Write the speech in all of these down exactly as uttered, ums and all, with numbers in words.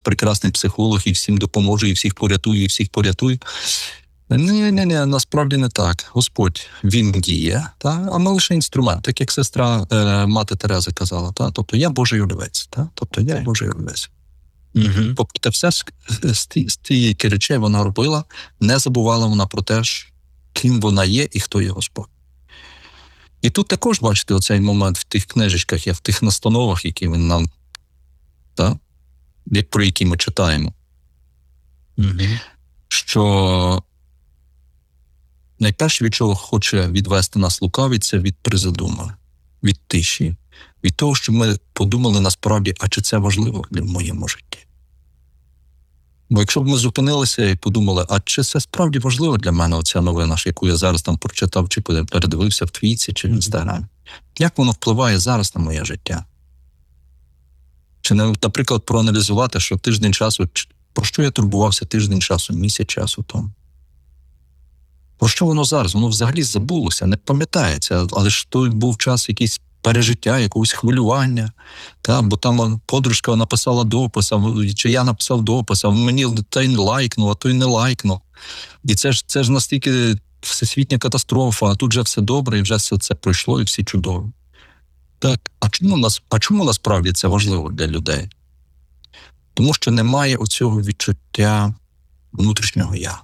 прекрасний психолог і всім допоможе, і всіх порятує, і всіх порятує. Ні, ні, ні, насправді не так. Господь, він діє, та? А ми лише інструмент, так як сестра е, мати Тереза казала. Та? Тобто я Божий олівець. Та? Тобто я Божий олівець. Угу. Тобто все з, з, з тієї речей вона робила, не забувала вона про те, ким вона є і хто є Господь. І тут також, бачите, оцей момент в тих книжечках, в тих настановах, які він нам, та? Про які ми читаємо. Угу. Що найперше, від чого хоче відвести нас лукавий, це від призадуми, від тиші, від того, що ми подумали насправді, а чи це важливо в моєму житті. Бо якщо б ми зупинилися і подумали, а чи це справді важливо для мене, оця новина, яку я зараз там прочитав, чи передивився в Твіці, чи в Інстаграмі, як воно впливає зараз на моє життя? Чи, наприклад, проаналізувати, що тиждень часу, про що я турбувався тиждень часу, місяць часу тому? Про що воно зараз? Воно взагалі забулося, не пам'ятається, але ж той був час якийсь пережиття, якогось хвилювання, та? Бо там подружка написала допис, чи я написав допис, а мені той не лайкнув, а той не лайкнув. І це ж, це ж настільки всесвітня катастрофа, а тут вже все добре, і вже все це пройшло, і всі чудові. Так, а чому, нас, а чому насправді це важливо для людей? Тому що немає оцього відчуття внутрішнього «я».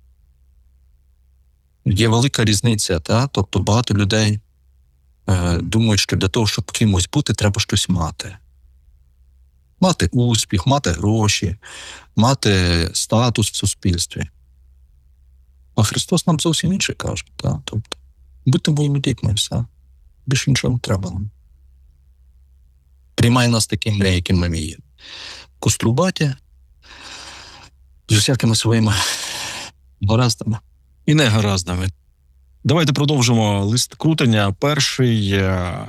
Є велика різниця, та? Тобто багато людей е, думають, що для того, щоб кимось бути, треба щось мати. Мати успіх, мати гроші, мати статус в суспільстві. А Христос нам зовсім інше каже. Та? Тобто, будьте моїми дітьми, все. Більше нічого не треба нам. Приймай нас такими, якими ми є. Кострубаті, з усякими своїми гараздами. І не гараздами. Давайте продовжимо лист крутення. Перший.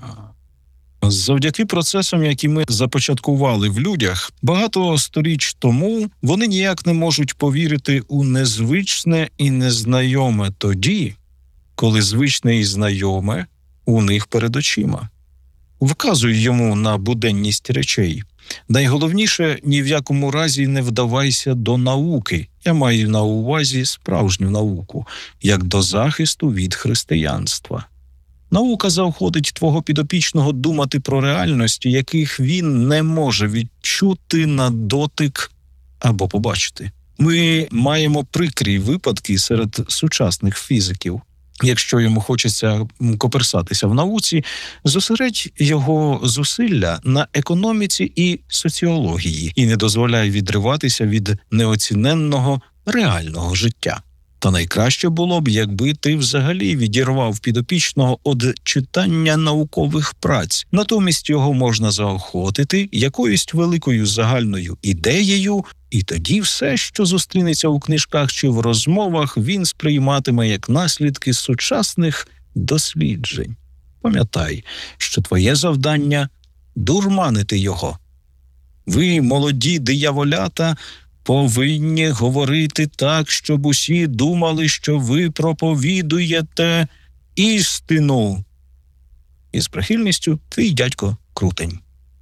Завдяки процесам, які ми започаткували в людях, багато сторіч тому вони ніяк не можуть повірити у незвичне і незнайоме тоді, коли звичне і знайоме у них перед очима. Вказуй йому на буденність речей. Найголовніше, ні в якому разі не вдавайся до науки. Я маю на увазі справжню науку, як до захисту від християнства. Наука заохотить твого підопічного думати про реальності, яких він не може відчути на дотик або побачити. Ми маємо прикрі випадки серед сучасних фізиків. Якщо йому хочеться коперсатися в науці, зосередь його зусилля на економіці і соціології і не дозволяй відриватися від неоціненного реального життя. Та найкраще було б, якби ти взагалі відірвав підопічного від читання наукових праць. Натомість його можна заохотити якоюсь великою загальною ідеєю, і тоді все, що зустрінеться у книжках чи в розмовах, він сприйматиме як наслідки сучасних досліджень. Пам'ятай, що твоє завдання – дурманити його. Ви, молоді дияволята, повинні говорити так, щоб усі думали, що ви проповідуєте істину. Із прихильністю твій дядько Крутень.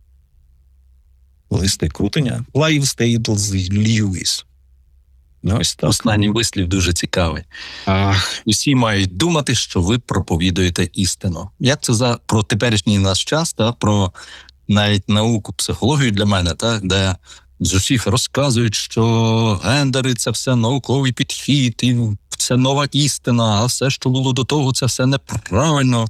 Листи Крутеня. Live Stables Lewis. Ось так. Останній вислів дуже цікавий. Ах, усі мають думати, що ви проповідуєте істину. Як це за про теперішній наш час, та, про навіть науку, психологію для мене, та, де з усіх розказують, що гендери – це все науковий підхід, і це нова істина, а все, що було до того, це все неправильно.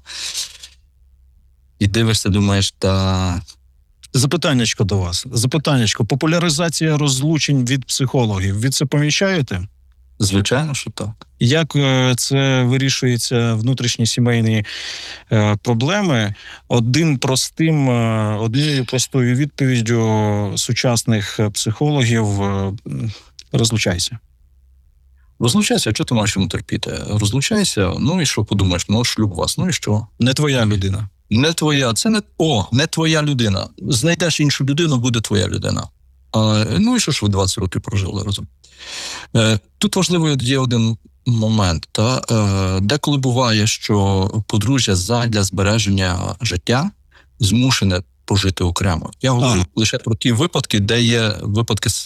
І дивишся, думаєш, та... Запитаннячко до вас. Запитаннячко. Популяризація розлучень від психологів. Ви це помічаєте? Звичайно, що так. Як це вирішується внутрішні сімейні е, проблеми? Одним простим, е, однією простою відповіддю сучасних психологів е, – розлучайся. Розлучайся, а чого ти маєш йому терпіти? Розлучайся, ну і що подумаєш? Ну, шлюб вас, ну і що? Не твоя людина. Не твоя, це не, о, не твоя людина. Знайдеш іншу людину, буде твоя людина. А, ну і що ж ви двадцять років прожили разом? Е, тут важливий є один момент. Та? Е, деколи буває, що подружжя задля збереження життя змушене пожити окремо. Я говорю А. лише про ті випадки, де є випадки